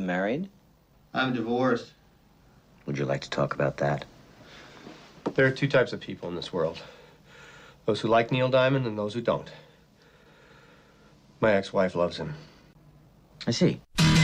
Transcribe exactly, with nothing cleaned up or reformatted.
married? I'm divorced. Would you like to talk about that? There are two types of people in this world. Those who like Neil Diamond and those who don't. My ex-wife loves him. I see.